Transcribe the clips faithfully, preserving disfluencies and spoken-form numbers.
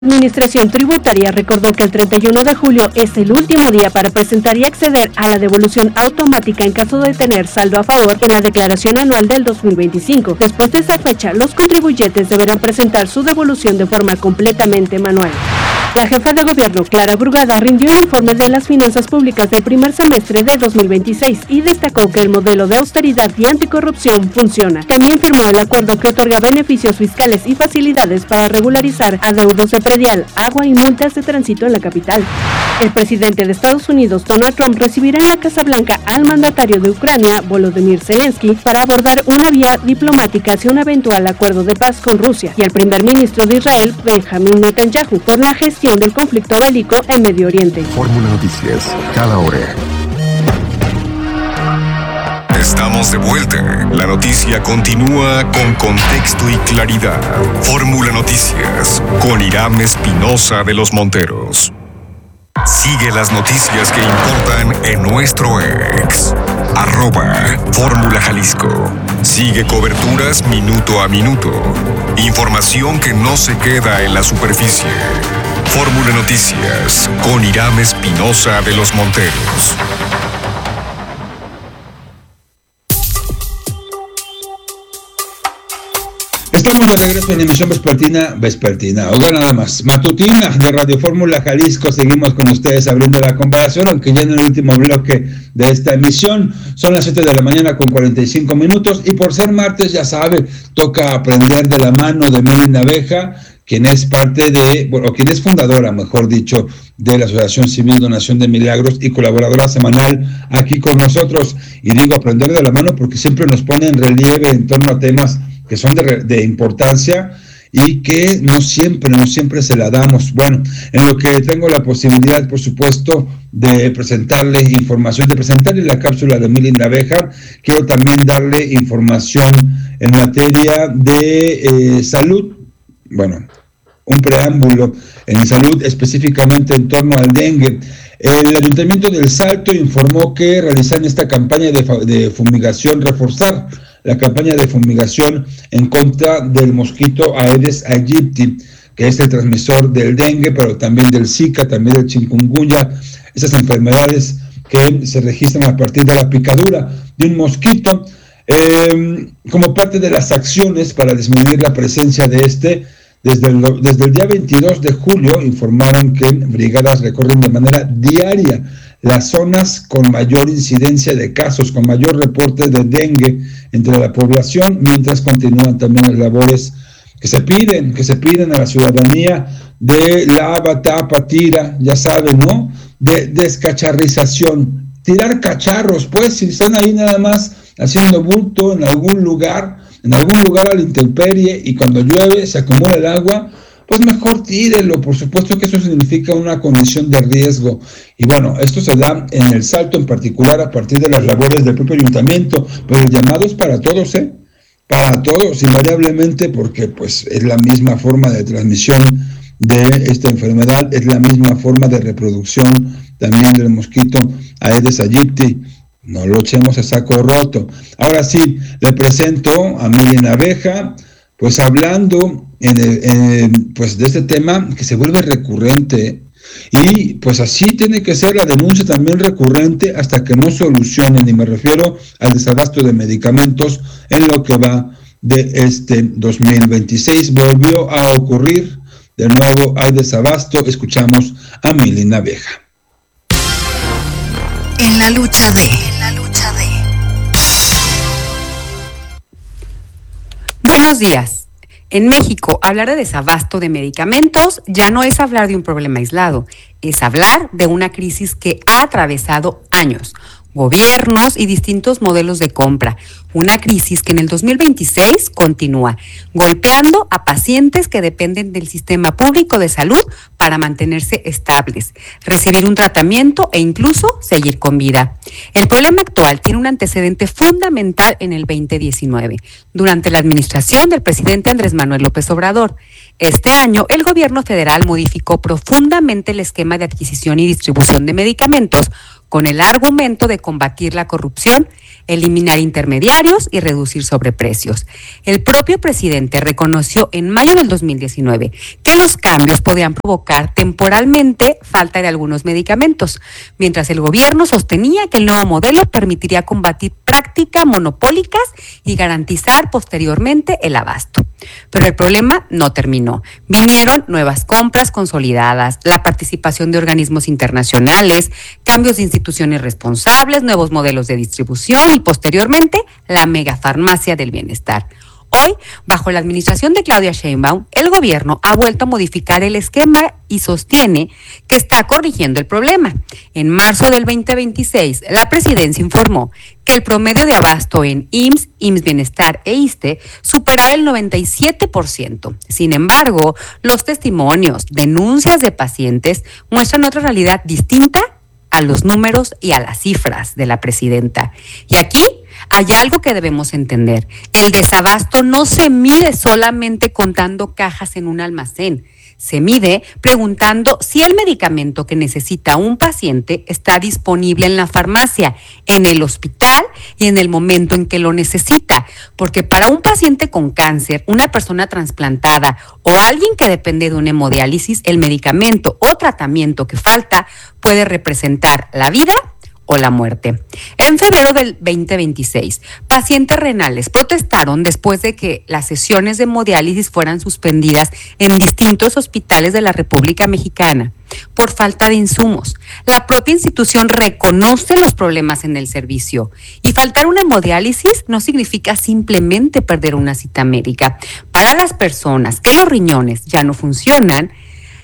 La Administración Tributaria recordó que el treinta y uno de julio es el último día para presentar y acceder a la devolución automática en caso de tener saldo a favor en la declaración anual del dos mil veinticinco. Después de esa fecha, los contribuyentes deberán presentar su devolución de forma completamente manual. La jefa de gobierno, Clara Brugada, rindió el informe de las finanzas públicas del primer semestre del dos mil veintiséis y destacó que el modelo de austeridad y anticorrupción funciona. También firmó el acuerdo que otorga beneficios fiscales y facilidades para regularizar adeudos de predial, agua y multas de tránsito en la capital. El presidente de Estados Unidos, Donald Trump, recibirá en la Casa Blanca al mandatario de Ucrania, Volodymyr Zelensky, para abordar una vía diplomática hacia un eventual acuerdo de paz con Rusia, y al primer ministro de Israel, Benjamin Netanyahu, por la gestión del conflicto bélico en Medio Oriente. Fórmula Noticias, cada hora. Estamos de vuelta. La noticia continúa con contexto y claridad. Fórmula Noticias con Irán Espinosa de los Monteros. Sigue las noticias que importan en nuestro ex. Arroba Fórmula Jalisco. Sigue coberturas minuto a minuto. Información que no se queda en la superficie. Fórmula Noticias con Irán Espinosa de los Monteros. Estamos de regreso en emisión vespertina, vespertina, oiga nada más, matutina de Radio Fórmula Jalisco. Seguimos con ustedes abriendo la comparación, aunque ya en el último bloque de esta emisión. Son las siete de la mañana con cuarenta y cinco minutos y por ser martes, ya sabe, toca aprender de la mano de Mili Naveja, quien es parte de, bueno, quien es fundadora, mejor dicho, de la Asociación Civil Donación de Milagros y colaboradora semanal aquí con nosotros. Y digo aprender de la mano porque siempre nos pone en relieve en torno a temas que son de, de importancia y que no siempre, no siempre se la damos. Bueno, en lo que tengo la posibilidad, por supuesto, de presentarle información, de presentarle la cápsula de Mili Naveja, quiero también darle información en materia de eh, salud. Bueno, un preámbulo en salud, específicamente en torno al dengue. El Ayuntamiento del Salto informó que realizan esta campaña de, de fumigación, reforzar la campaña de fumigación en contra del mosquito Aedes aegypti, que es el transmisor del dengue, pero también del Zika, también del chikungunya, esas enfermedades que se registran a partir de la picadura de un mosquito. Eh, como parte de las acciones para disminuir la presencia de este, Desde el, desde el día veintidós de julio informaron que brigadas recorren de manera diaria las zonas con mayor incidencia de casos, con mayor reporte de dengue entre la población, mientras continúan también las labores que se piden, que se piden a la ciudadanía de lava, tapa, tira, ya saben, ¿no? De descacharrización, tirar cacharros, pues, si están ahí nada más haciendo bulto en algún lugar, en algún lugar a la intemperie y cuando llueve se acumula el agua, pues mejor tírelo. Por supuesto que eso significa una condición de riesgo. Y bueno, esto se da en el Salto en particular a partir de las labores del propio ayuntamiento, pero el llamado es para todos, ¿eh? Para todos, invariablemente, porque pues es la misma forma de transmisión de esta enfermedad, es la misma forma de reproducción también del mosquito Aedes aegypti. No lo echemos a saco roto. Ahora sí, le presento a Mili Naveja, pues hablando en el, en, pues de este tema que se vuelve recurrente. Y pues así tiene que ser la denuncia también recurrente hasta que no solucionen, y me refiero al desabasto de medicamentos en lo que va de este dos mil veintiséis. Volvió a ocurrir, de nuevo hay desabasto. Escuchamos a Mili Naveja. En la lucha de, en la lucha de. Buenos días. En México, hablar de desabasto de medicamentos ya no es hablar de un problema aislado, es hablar de una crisis que ha atravesado años, gobiernos y distintos modelos de compra. Una crisis que en el dos mil veintiséis continúa, golpeando a pacientes que dependen del sistema público de salud para mantenerse estables, recibir un tratamiento e incluso seguir con vida. El problema actual tiene un antecedente fundamental en el veinte diecinueve, durante la administración del presidente Andrés Manuel López Obrador. Este año, el gobierno federal modificó profundamente el esquema de adquisición y distribución de medicamentos con el argumento de combatir la corrupción eliminar intermediarios y reducir sobreprecios. El propio presidente reconoció en mayo del dos mil diecinueve que los cambios podían provocar temporalmente falta de algunos medicamentos, mientras el gobierno sostenía que el nuevo modelo permitiría combatir prácticas monopólicas y garantizar posteriormente el abasto. Pero el problema no terminó. Vinieron nuevas compras consolidadas, la participación de organismos internacionales, cambios de instituciones responsables, nuevos modelos de distribución y posteriormente la megafarmacia del bienestar. Hoy, bajo la administración de Claudia Sheinbaum, el gobierno ha vuelto a modificar el esquema y sostiene que está corrigiendo el problema. En marzo del veinte veintiséis, la presidencia informó que el promedio de abasto en I M S S, I M S S Bienestar e ISSSTE superaba el noventa y siete por ciento. Sin embargo, los testimonios, denuncias de pacientes muestran otra realidad distinta a los números y a las cifras de la presidenta. Y aquí hay algo que debemos entender. El desabasto no se mide solamente contando cajas en un almacén. Se mide preguntando si el medicamento que necesita un paciente está disponible en la farmacia, en el hospital y en el momento en que lo necesita. Porque para un paciente con cáncer, una persona trasplantada o alguien que depende de una hemodiálisis, el medicamento o tratamiento que falta puede representar la vida o la muerte. En febrero del veinte veintiséis, pacientes renales protestaron después de que las sesiones de hemodiálisis fueran suspendidas en distintos hospitales de la República Mexicana por falta de insumos. La propia institución reconoce los problemas en el servicio y faltar una hemodiálisis no significa simplemente perder una cita médica. Para las personas que los riñones ya no funcionan,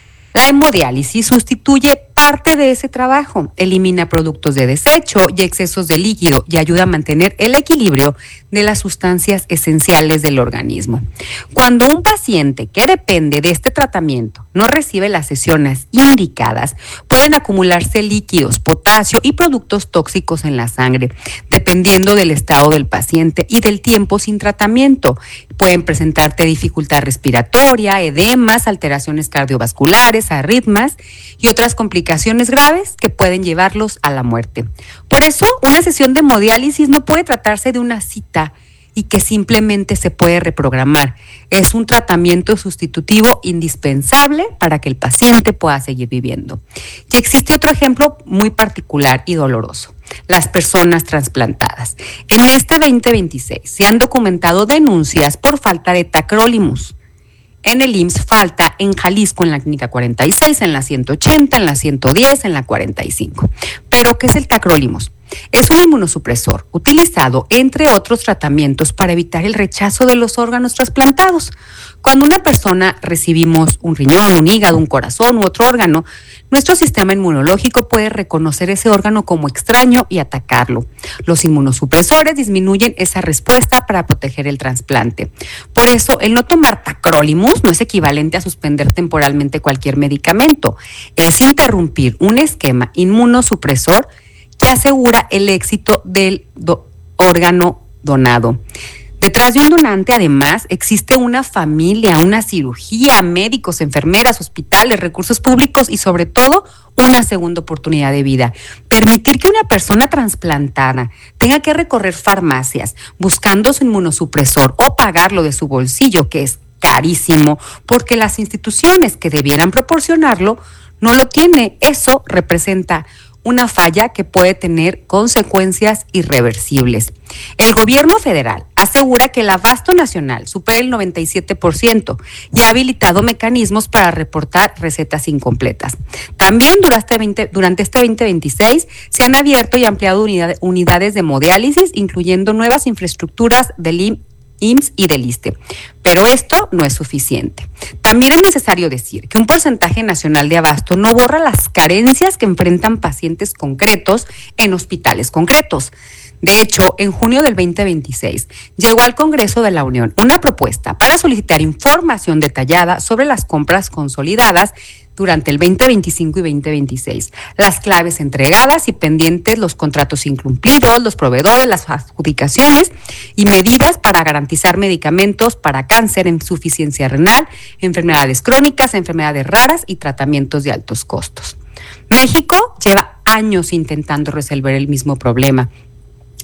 la hemodiálisis sustituye parte de ese trabajo, elimina productos de desecho y excesos de líquido y ayuda a mantener el equilibrio de las sustancias esenciales del organismo. Cuando un paciente que depende de este tratamiento no recibe las sesiones indicadas, pueden acumularse líquidos, potasio y productos tóxicos en la sangre, dependiendo del estado del paciente y del tiempo sin tratamiento. Pueden presentarte dificultad respiratoria, edemas, alteraciones cardiovasculares, arritmias y otras complicaciones graves que pueden llevarlos a la muerte. Por eso, una sesión de hemodiálisis no puede tratarse de una cita y que simplemente se puede reprogramar. Es un tratamiento sustitutivo indispensable para que el paciente pueda seguir viviendo. Y existe otro ejemplo muy particular y doloroso: las personas trasplantadas. En este veinte veintiséis se han documentado denuncias por falta de tacrolimus. En el I M S S falta en Jalisco en la clínica cuarenta y seis, en la ciento ochenta, en la ciento diez, en la cuarenta y cinco. ¿Pero qué es el tacrolimus? Es un inmunosupresor utilizado, entre otros tratamientos, para evitar el rechazo de los órganos trasplantados. Cuando una persona recibimos un riñón, un hígado, un corazón u otro órgano, nuestro sistema inmunológico puede reconocer ese órgano como extraño y atacarlo. Los inmunosupresores disminuyen esa respuesta para proteger el trasplante. Por eso, el no tomar tacrolimus no es equivalente a suspender temporalmente cualquier medicamento. Es interrumpir un esquema inmunosupresor que asegura el éxito del do- órgano donado. Detrás de un donante, además, existe una familia, una cirugía, médicos, enfermeras, hospitales, recursos públicos y, sobre todo, una segunda oportunidad de vida. Permitir que una persona trasplantada tenga que recorrer farmacias buscando su inmunosupresor o pagarlo de su bolsillo, que es carísimo, porque las instituciones que debieran proporcionarlo no lo tienen. Eso representa una falla que puede tener consecuencias irreversibles. El gobierno federal asegura que el abasto nacional supera el noventa y siete por ciento y ha habilitado mecanismos para reportar recetas incompletas. También durante, veinte, durante este veinte veintiséis se han abierto y ampliado unidad, unidades de hemodiálisis, incluyendo nuevas infraestructuras del I M S S I M S S y del ISSSTE. Pero esto no es suficiente. También es necesario decir que un porcentaje nacional de abasto no borra las carencias que enfrentan pacientes concretos en hospitales concretos. De hecho, en junio del veinte veintiséis llegó al Congreso de la Unión una propuesta para solicitar información detallada sobre las compras consolidadas durante el veinte veinticinco y veinte veintiséis, las claves entregadas y pendientes, los contratos incumplidos, los proveedores, las adjudicaciones y medidas para garantizar medicamentos para cáncer, insuficiencia renal, enfermedades crónicas, enfermedades raras y tratamientos de altos costos. México lleva años intentando resolver el mismo problema.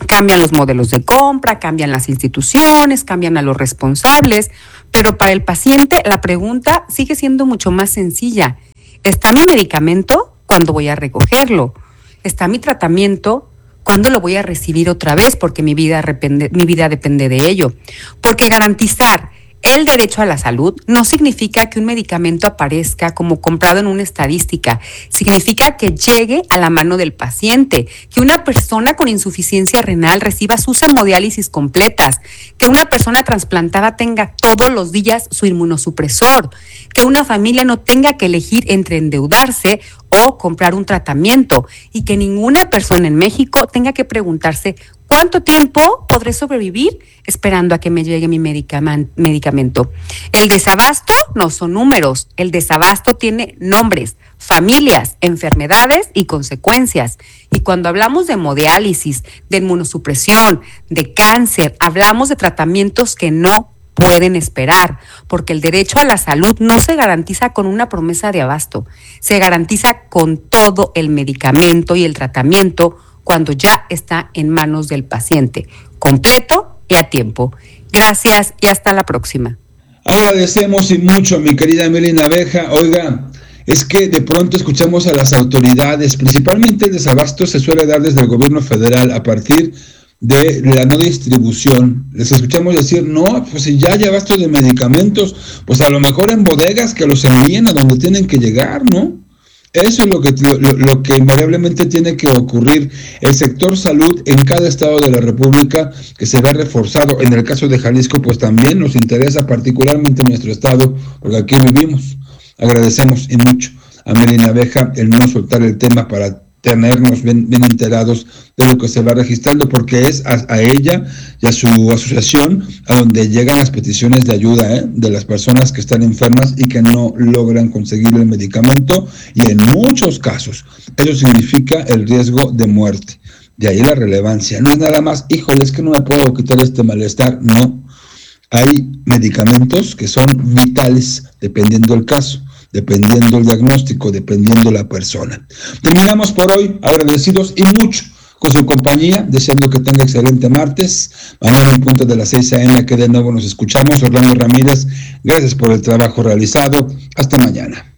Cambian los modelos de compra, cambian las instituciones, cambian a los responsables, pero para el paciente la pregunta sigue siendo mucho más sencilla. ¿Está mi medicamento? ¿Cuándo voy a recogerlo? ¿Está mi tratamiento? ¿Cuándo lo voy a recibir otra vez? Porque mi vida, depende, mi vida depende de ello. Porque garantizar el derecho a la salud no significa que un medicamento aparezca como comprado en una estadística, significa que llegue a la mano del paciente, que una persona con insuficiencia renal reciba sus hemodiálisis completas, que una persona trasplantada tenga todos los días su inmunosupresor, que una familia no tenga que elegir entre endeudarse o comprar un tratamiento y que ninguna persona en México tenga que preguntarse ¿cuánto tiempo podré sobrevivir esperando a que me llegue mi medicamento? El desabasto no son números, el desabasto tiene nombres, familias, enfermedades y consecuencias. Y cuando hablamos de hemodiálisis, de inmunosupresión, de cáncer, hablamos de tratamientos que no pueden esperar, porque el derecho a la salud no se garantiza con una promesa de abasto, se garantiza con todo el medicamento y el tratamiento cuando ya está en manos del paciente, completo y a tiempo. Gracias y hasta la próxima. Agradecemos y mucho, mi querida Meli Naveja. Oiga, es que de pronto escuchamos a las autoridades, principalmente el desabasto se suele dar desde el gobierno federal a partir de la no distribución. Les escuchamos decir, no, pues si ya hay abasto de medicamentos, pues a lo mejor en bodegas que los envíen a donde tienen que llegar, ¿no? Eso es lo que, lo, lo que invariablemente tiene que ocurrir. El sector salud en cada estado de la República que se ve reforzado. En el caso de Jalisco, pues también nos interesa particularmente nuestro estado, porque aquí vivimos. Agradecemos y mucho a Meli Naveja el no soltar el tema para tenernos bien, bien enterados de lo que se va registrando, porque es a, a ella y a su asociación a donde llegan las peticiones de ayuda ¿eh? de las personas que están enfermas y que no logran conseguir el medicamento, y en muchos casos eso significa el riesgo de muerte. De ahí la relevancia. No es nada más, híjole, es que no me puedo quitar este malestar. No, hay medicamentos que son vitales dependiendo del caso, dependiendo el diagnóstico, dependiendo la persona. Terminamos por hoy, agradecidos y mucho con su compañía, deseando que tenga excelente martes. Mañana en punto de las seis a.m. que de nuevo nos escuchamos. Orlando Ramírez, gracias por el trabajo realizado. Hasta mañana.